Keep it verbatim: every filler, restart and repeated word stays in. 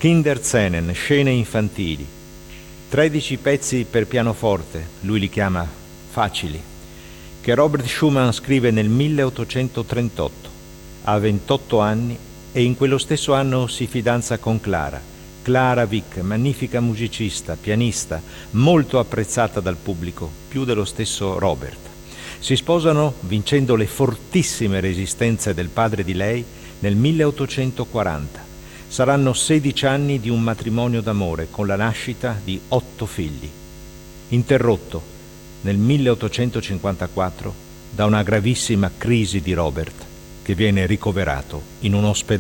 Kinderscenen, scene infantili. tredici pezzi per pianoforte, lui li chiama facili, che Robert Schumann scrive nel milleottocentotrentotto. Ha ventotto anni e in quello stesso anno si fidanza con Clara. Clara Wieck, magnifica musicista, pianista, molto apprezzata dal pubblico, più dello stesso Robert. Si sposano vincendo le fortissime resistenze del padre di lei nel milleottocentoquaranta. Saranno sedici anni di un matrimonio d'amore con la nascita di otto figli, interrotto nel milleottocentocinquantaquattro da una gravissima crisi di Robert che viene ricoverato in un ospedale.